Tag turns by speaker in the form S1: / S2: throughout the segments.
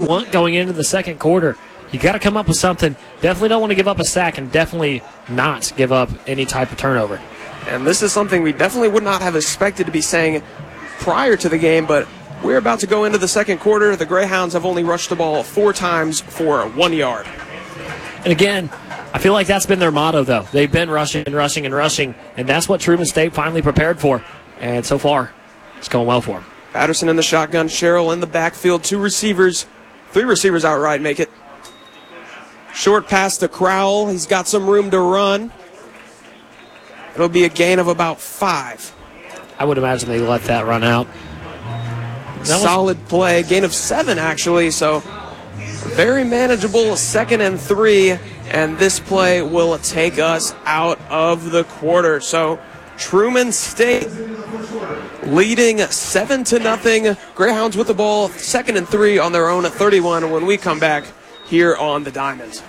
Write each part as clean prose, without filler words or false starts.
S1: want going into the second quarter. You got to come up with something. Definitely don't want to give up a sack and definitely not give up any type of turnover.
S2: And this is something we definitely would not have expected to be saying prior to the game, but we're about to go into the second quarter. The Greyhounds have only rushed the ball 4 times for 1 yard.
S1: And again, I feel like that's been their motto, though. They've been rushing and rushing and rushing, and that's what Truman State finally prepared for. And so far, it's going well for them.
S2: Patterson in the shotgun, Sherrill in the backfield, 2 receivers, 3 receivers outright make it. Short pass to Crowell. He's got some room to run. It'll be a gain of about 5.
S1: I would imagine they let that run out.
S2: Solid play. Gain of 7, actually. So very manageable 2nd and 3. And this play will take us out of the quarter. So Truman State leading 7-0. Greyhounds with the ball. 2nd and 3 on their own at 31 when we come back here on the Diamond.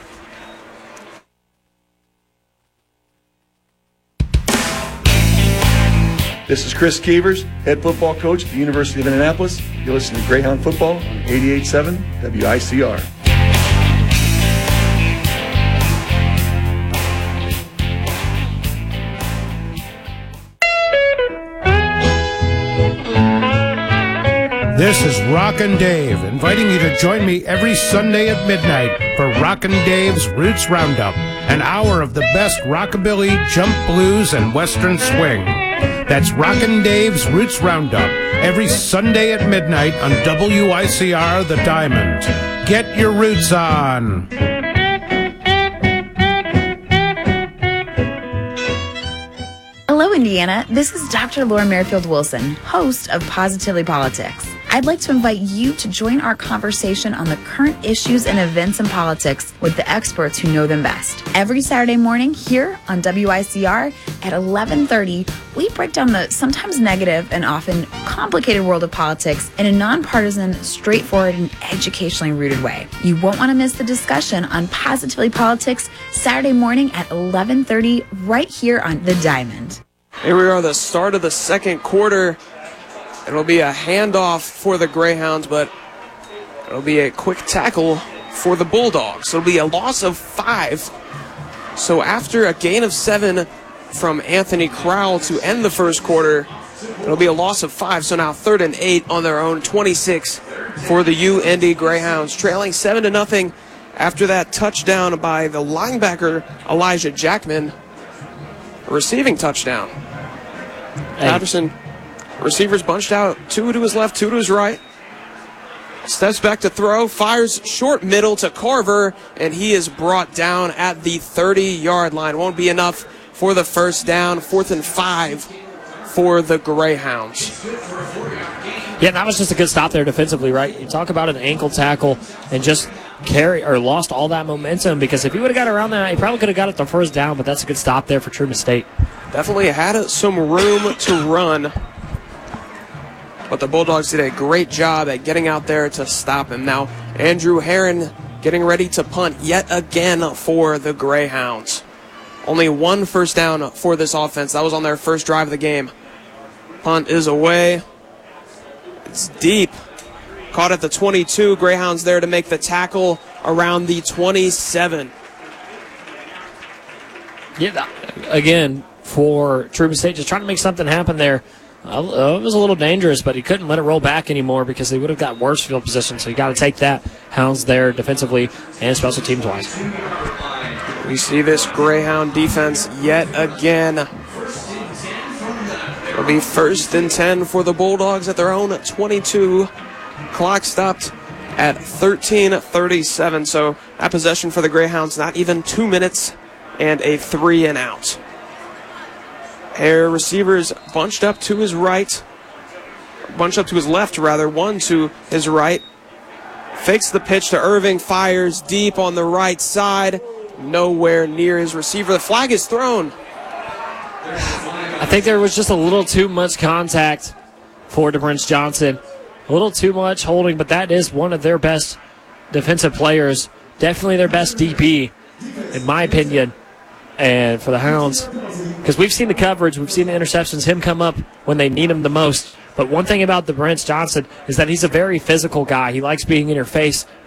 S3: This is Chris Keevers, head football coach at the University of Indianapolis. You're listening to Greyhound Football on 88.7 WICR.
S4: This is Rockin' Dave, inviting you to join me every Sunday at midnight for Rockin' Dave's Roots Roundup, an hour of the best rockabilly, jump blues, and western swing. That's Rockin' Dave's Roots Roundup, every Sunday at midnight on WICR The Diamond. Get your roots on.
S5: Hello, Indiana. This is Dr. Laura Merrifield Wilson, host of Positively Politics. I'd like to invite you to join our conversation on the current issues and events in politics with the experts who know them best. Every Saturday morning here on WICR at 11:30, we break down the sometimes negative and often complicated world of politics in a nonpartisan, straightforward, and educationally rooted way. You won't want to miss the discussion on Positively Politics Saturday morning at 11:30 right here on The Diamond.
S2: Here we are, the start of the second quarter. It'll be a handoff for the Greyhounds, but it'll be a quick tackle for the Bulldogs. It'll be a loss of 5. So after a gain of 7 from Anthony Crowell to end the first quarter, it'll be a loss of 5. So now 3rd and 8 on their own, 26 for the UIndy Greyhounds, trailing 7-0 after that touchdown by the linebacker Elijah Jackman, a receiving touchdown. Patterson. Receivers bunched out, 2 to his left, 2 to his right. Steps back to throw, fires short middle to Carver, and he is brought down at the 30-yard line. Won't be enough for the first down. 4th and 5 for the Greyhounds.
S1: Yeah, that was just a good stop there defensively, right? You talk about an ankle tackle and just lost all that momentum, because if he would have got around that, he probably could have got it the first down, but that's a good stop there for Truman State.
S2: Definitely had some room to run. But the Bulldogs did a great job at getting out there to stop him. Now, Andrew Herron getting ready to punt yet again for the Greyhounds. Only 1 first down for this offense. That was on their first drive of the game. Punt is away. It's deep. Caught at the 22. Greyhounds there to make the tackle around the 27.
S1: Yeah, again, for Truman State, just trying to make something happen there. It was a little dangerous, but he couldn't let it roll back anymore because they would have got worse field position. So you got to take that. Hounds there defensively and special teams wise.
S2: We see this Greyhound defense yet again. It'll be 1st and 10 for the Bulldogs at their own 22. Clock stopped at 13:37. So that possession for the Greyhounds, not even 2 minutes, and a 3 and out. Air receivers bunched up to his right. Bunched up to his left, rather. 1 to his right. Fakes the pitch to Irving. Fires deep on the right side. Nowhere near his receiver. The flag is thrown.
S1: I think there was just a little too much contact for DePrince Johnson. A little too much holding, but that is one of their best defensive players. Definitely their best DP, in my opinion. And for the Hounds, because we've seen the coverage, we've seen the interceptions, him come up when they need him the most. But one thing about DePrince Johnson is that he's a very physical guy. He likes being in your face.